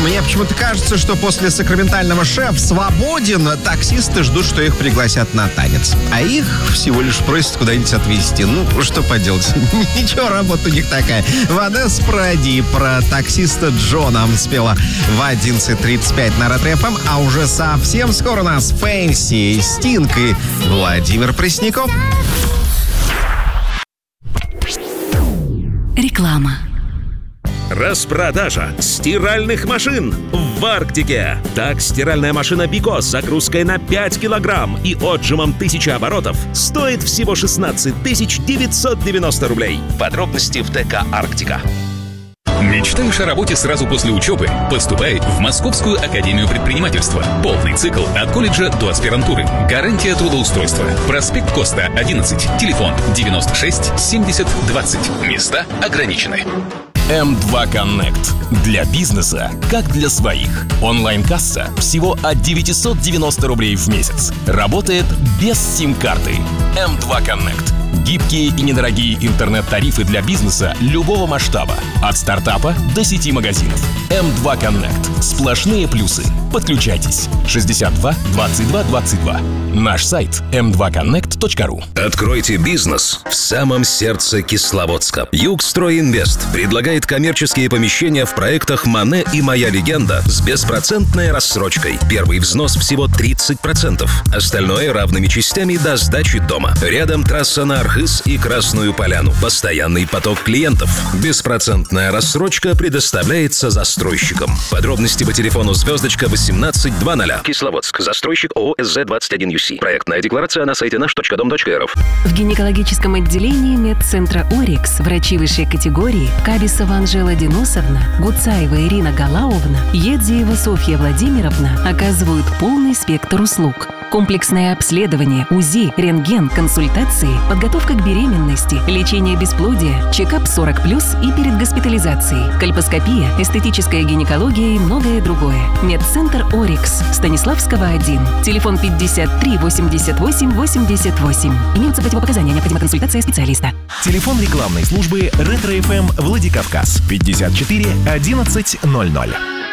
Мне почему-то кажется, что после сакраментального «Шеф свободен» таксисты ждут, что их пригласят на танец. А их всего лишь просят куда-нибудь отвезти. Ну, что поделать. Ничего, работа у них такая. Ванесса Паради про таксиста Джона спела в 11:35 на Ретро-ФМ. А уже совсем скоро у нас Фэнси, Стинг и Владимир Пресняков. Реклама. Распродажа стиральных машин в Арктике. Так, стиральная машина Бико с загрузкой на 5 килограмм и отжимом 1000 оборотов стоит всего 16 990 рублей. Подробности в ТК «Арктика». Мечтаешь о работе сразу после учебы? Поступай в Московскую академию предпринимательства. Полный цикл от колледжа до аспирантуры. Гарантия трудоустройства. Проспект Коста, 11. Телефон 96 70 20. Места ограничены. М2 Connect. Для бизнеса, как для своих. Онлайн-касса всего от 990 рублей в месяц. Работает без сим-карты. М2 Connect. Гибкие и недорогие интернет-тарифы для бизнеса любого масштаба. От стартапа до сети магазинов. М2 Connect. Сплошные плюсы. Подключайтесь. 62 22 22. Наш сайт m2connect.ru. Откройте бизнес в самом сердце Кисловодска. Югстройинвест предлагает коммерческие помещения в проектах «Мане» и «Моя легенда» с беспроцентной рассрочкой. Первый взнос всего 30%. Остальное равными частями до сдачи дома. Рядом трасса на Архыз и Красную Поляну. Постоянный поток клиентов. Беспроцентная рассрочка предоставляется застройщикам. Подробности по телефону звездочка 1820. Кисловодск. Застройщик ООО СЗ-21UC. Проектная декларация на сайте наш.дом.рф. В гинекологическом отделении медцентра «Орикс» врачи высшей категории Кабисова Анжела Денисовна, Гуцаева Ирина Галауовна, Едзиева Софья Владимировна оказывают полный спектр услуг. Комплексное обследование, УЗИ, рентген, консультации, подготовка к беременности, лечение бесплодия, чекап 40+, и перед госпитализацией, кольпоскопия, эстетическая гинекология и многое другое. Медцентр «Орикс», Станиславского, 1. Телефон 53 88 88. Имеются противопоказания, необходима консультация специалиста. Телефон рекламной службы Ретро-ФМ Владикавказ 54 11 00.